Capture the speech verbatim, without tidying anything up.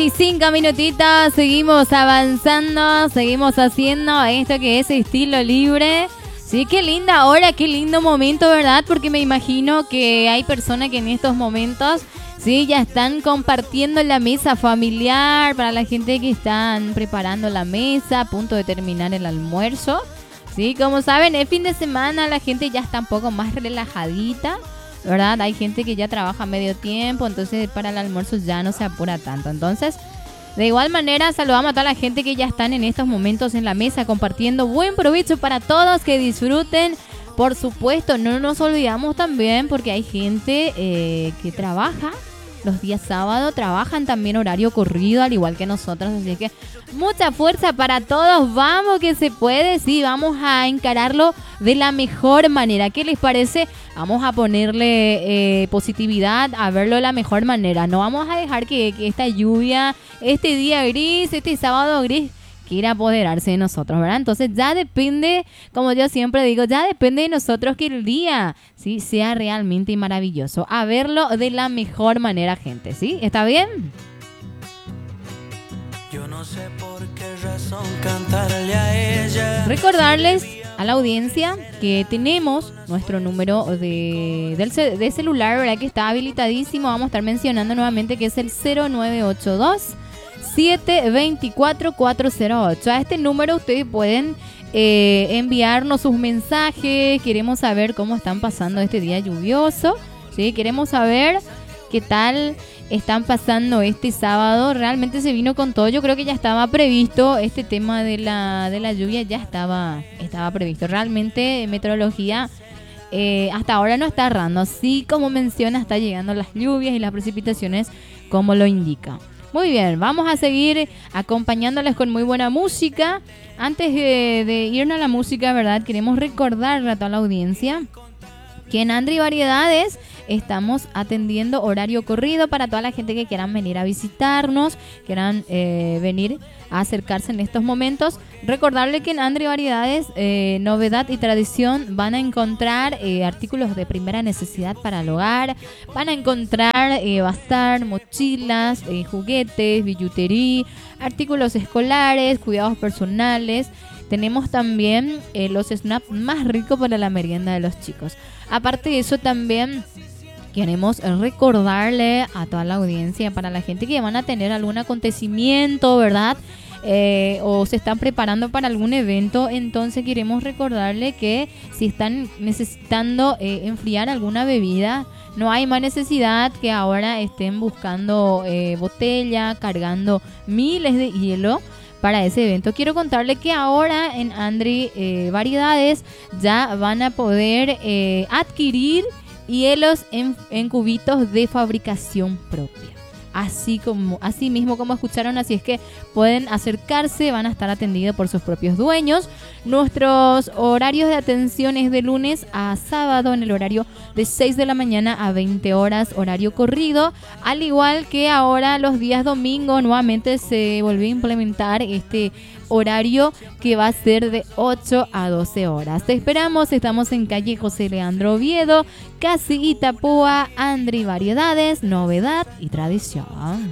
y cinco minutitos, seguimos avanzando, seguimos haciendo esto que es estilo libre. Sí, qué linda hora, qué lindo momento, ¿verdad? Porque me imagino que hay personas que en estos momentos, sí, ya están compartiendo la mesa familiar, para la gente que están preparando la mesa, a punto de terminar el almuerzo. Sí, como saben, el fin de semana la gente ya está un poco más relajadita, ¿verdad? Hay gente que ya trabaja medio tiempo, entonces para el almuerzo ya no se apura tanto. Entonces, de igual manera, saludamos a toda la gente que ya están en estos momentos en la mesa compartiendo. Buen provecho para todos, que disfruten. Por supuesto, no nos olvidamos también porque hay gente eh, que trabaja los días sábados, trabajan también horario corrido, al igual que nosotros. Así que mucha fuerza para todos. Vamos que se puede, sí, vamos a encararlo de la mejor manera. ¿Qué les parece? Vamos a ponerle eh, positividad, a verlo de la mejor manera. No vamos a dejar que, que esta lluvia, este día gris, este sábado gris, quiera apoderarse de nosotros, ¿verdad? Entonces ya depende, como yo siempre digo, ya depende de nosotros que el día, ¿sí?, sea realmente maravilloso. A verlo de la mejor manera, gente, ¿sí? ¿Está bien? Yo no sé por qué razón cantarle a ella. Recordarles a la audiencia que tenemos nuestro número de, del, de celular, ¿verdad?, que está habilitadísimo. Vamos a estar mencionando nuevamente que es el cero nueve ocho dos siete dos cuatro cuatro cero ocho. A este número ustedes pueden eh, enviarnos sus mensajes. Queremos saber cómo están pasando este día lluvioso, ¿sí? Queremos saber qué tal están pasando este sábado. Realmente se vino con todo. Yo creo que ya estaba previsto este tema de la, de la lluvia. Ya estaba, estaba previsto. Realmente meteorología eh, hasta ahora no está errando. Así como menciona, está llegando las lluvias y las precipitaciones como lo indica. Muy bien, vamos a seguir acompañándoles con muy buena música. Antes de, de irnos a la música, ¿verdad?, queremos recordarle a toda la audiencia que en Andri Variedades estamos atendiendo horario corrido para toda la gente que quieran venir a visitarnos, quieran eh, venir a acercarse en estos momentos. Recordarle que en Andri Variedades, eh, novedad y tradición, van a encontrar eh, artículos de primera necesidad para el hogar, van a encontrar eh, bazar, mochilas, eh, juguetes, billutería, artículos escolares, cuidados personales. Tenemos también eh, los snacks más ricos para la merienda de los chicos. Aparte de eso, también queremos recordarle a toda la audiencia, para la gente que van a tener algún acontecimiento, ¿verdad?, Eh, o se están preparando para algún evento, entonces queremos recordarle que si están necesitando eh, enfriar alguna bebida, no hay más necesidad que ahora estén buscando eh, botella, cargando miles de hielo para ese evento. Quiero contarle que ahora en Andri eh, Variedades ya van a poder eh, adquirir hielos en, en cubitos de fabricación propia. Así como, así mismo como escucharon, así es que pueden acercarse, van a estar atendidos por sus propios dueños. Nuestros horarios de atención es de lunes a sábado en el horario de seis de la mañana a veinte horas, horario corrido. Al igual que ahora los días domingo nuevamente se volvió a implementar este horario que va a ser de ocho a doce horas. Te esperamos, estamos en calle José Leandro Oviedo, casi Itapúa. Andri Variedades, novedad y tradición.